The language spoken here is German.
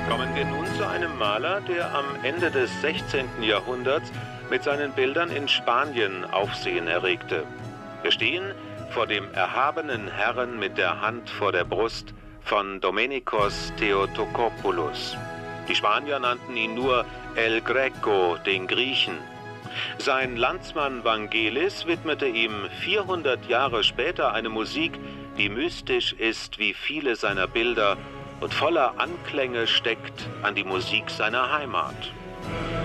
Kommen wir nun zu einem Maler, der am Ende des 16. Jahrhunderts mit seinen Bildern in Spanien Aufsehen erregte. Wir stehen vor dem erhabenen Herrn mit der Hand vor der Brust von Domenikos Theotokopoulos. Die Spanier nannten ihn nur El Greco, den Griechen. Sein Landsmann Vangelis widmete ihm 400 Jahre später eine Musik, die mystisch ist wie viele seiner Bilder und voller Anklänge steckt an die Musik seiner Heimat.